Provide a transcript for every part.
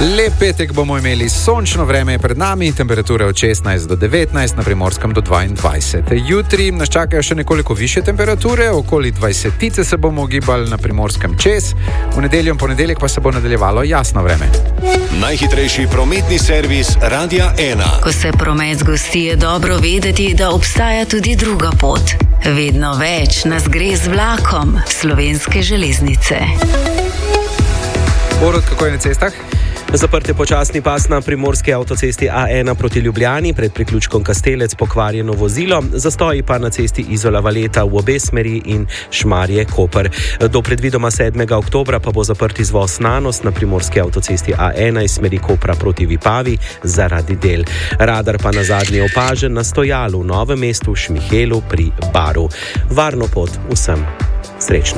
Lep petek bomo imeli, sončno vreme je pred nami, temperature od 16 do 19, na Primorskem do 22. Jutri nas čakajo še nekoliko više temperature, okoli 20 se bomo gibali na Primorskem čez, v nedeljo in ponedeljek pa se bo nadaljevalo jasno vreme. Najhitrejši prometni servis Radia 1. Ko se promet zgosti, je dobro vedeti, da obstaja tudi druga pot. Vedno več nas gre z vlakom Slovenske železnice. Borut, kako je na cestah? Zaprt je počasni pas na primorski avtocesti A1 proti Ljubljani, pred priključkom Kastelec pokvarjeno vozilo, zastoji pa na cesti Izola-Valeta v obe smeri in Šmarje-Koper. Do predvidoma 7. oktobra pa bo zaprt izvoz Nanos na primorski avtocesti A1 iz smeri Kopra proti Vipavi zaradi del. Radar pa na zadnji opažen na stojalu v Novem mestu v Šmihelu pri Baru. Varno pot vsem. Srečno.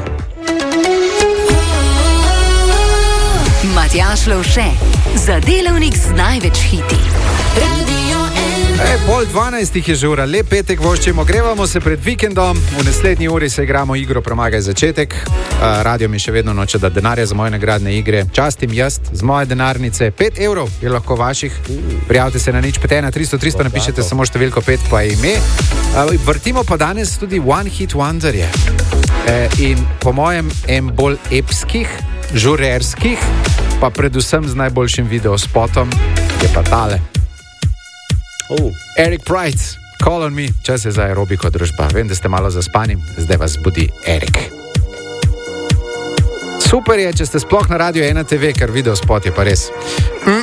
Matjaž Lovše, za delavnik z največ hiti. Pol 12 je že ura, lep petek voščimo, grevamo se pred vikendom, v naslednji uri se igramo igro Premagaj začetek. Radio mi še vedno noče da denarja za moje nagradne igre, častim jaz z moje denarnice, 5 evrov je lahko vaših, prijavite se na nič 513 300 napišete samo številko 5 pa ime. Vrtimo pa danes tudi One Hit Wonderje in po mojem en bolj epskih, žurerskih, pa predvsem z najboljšim videospotom je pa tale. Eric Prydz, Call on Me, čas je za aerobiko družba. Vem, da ste malo zaspani, zdaj vas budi Erik. Super je, če ste sploh na Radio 1 TV, ker videospot je pa res.